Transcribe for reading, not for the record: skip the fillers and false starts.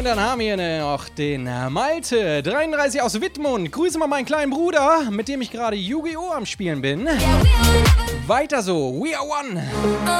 dann haben wir noch den Malte, 33 aus Wittmund. Grüße mal meinen kleinen Bruder, mit dem ich gerade Yu-Gi-Oh! Am Spielen bin. Weiter so, we are one.